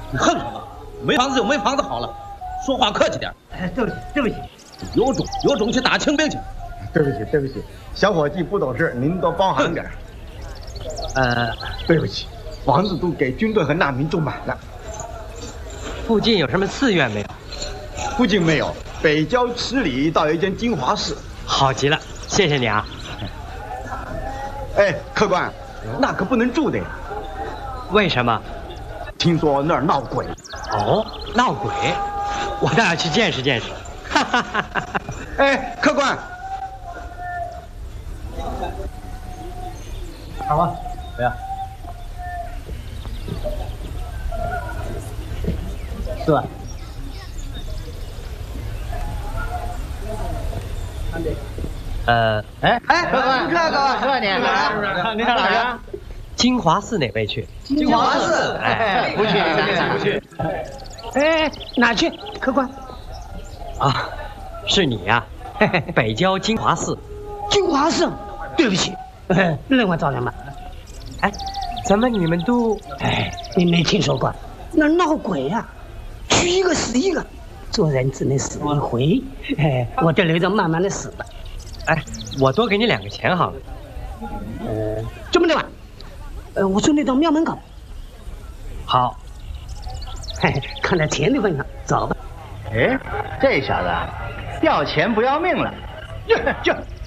你恨什么？没房子就没房子好了，说话客气点。 对不起，对不起， 有种去打清兵去。 对不起，小伙计不懂事，您多包涵点。对不起，房子都给军队和难民住满了。 附近有什么寺院没有？ 附近没有，北郊10里倒有一间金华寺。 好极了，谢谢你啊。 哎，客官，那可不能住的呀。 为什么？ 听说那儿闹鬼。 哦，闹鬼，我倒要去见识见识。哈哈哈哈！ 哎，客官， 好吧，怎样？4万。 客官， 你上哪儿啊？ 金华寺哪位去？ 金华寺， 哎， 不去。哎，哪去？客官， 啊，是你呀、北郊金华寺。 金华寺，对不起，另外找人吧。 哎，怎么你们都…… 你没听说过，那儿闹鬼呀、去一个死一个，做人只能死一回。我就留着慢慢的死吧。 哎，我多给你2个钱好了。 这么的吧，我去那到庙门口。 好， 看在钱的份上，走吧。 哎，这小子要钱不要命了，就